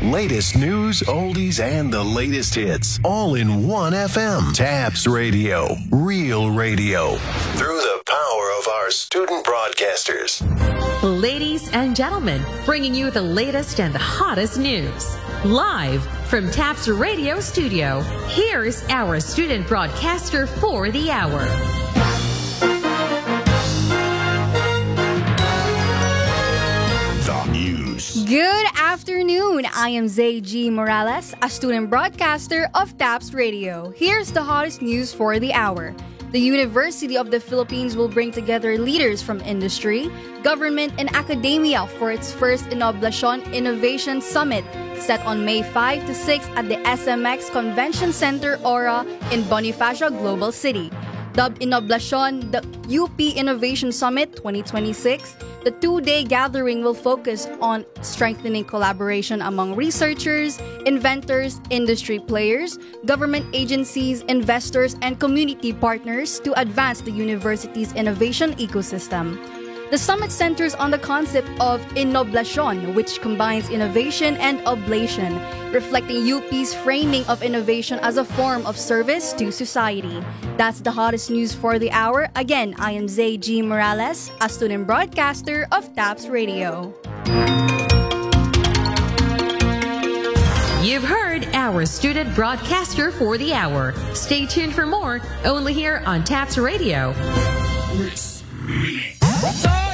Latest news, oldies, and the latest hits. All in one FM. TAPS Radio. Real radio. Through the power of our student broadcasters. Ladies and gentlemen, bringing you the latest and the hottest news. Live from TAPS Radio Studio, here's our student broadcaster for the hour. Good afternoon. I am Zay G. Morales, a student broadcaster of TAPS Radio. Here's the hottest news for the hour. The University of the Philippines will bring together leaders from industry, government, and academia for its first Inoblasyon Innovation Summit, set on May 5 to 6 at the SMX Convention Center, Aura, in Bonifacio, Global City. Dubbed Inoblasyon, the UP Innovation Summit 2026, the two-day gathering will focus on strengthening collaboration among researchers, inventors, industry players, government agencies, investors, and community partners to advance the university's innovation ecosystem. The summit centers on the concept of Inoblasyon, which combines innovation and oblation, reflecting UP's framing of innovation as a form of service to society. That's the hottest news for the hour. Again, I am Zay G. Morales, a student broadcaster of TAPS Radio. You've heard our student broadcaster for the hour. Stay tuned for more, only here on TAPS Radio. So